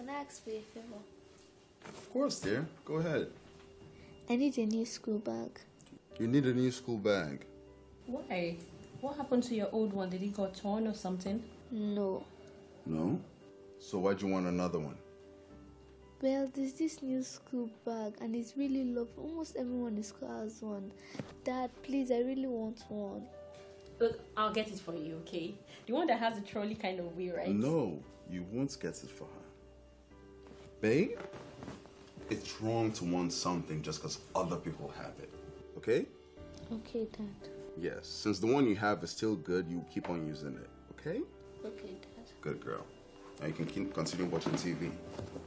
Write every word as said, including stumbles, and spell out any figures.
can I ask for a favor? Of course, dear. Go ahead. I need a new school bag. You need a new school bag? Why? What happened to your old one? Did it got torn or something? No. No? So why'd you want another one? Well, there's this new school bag and it's really lovely. Almost everyone in school has one. Dad, please, I really want one. Look, I'll get it for you, okay? The one that has the trolley kind of way, right? No, you won't get it for her. Babe, it's wrong to want something just because other people have it, okay? Okay, Dad. Yes, since the one you have is still good, you keep on using it, okay? Okay, Dad. Good girl. Now you can keep, continue watching T V.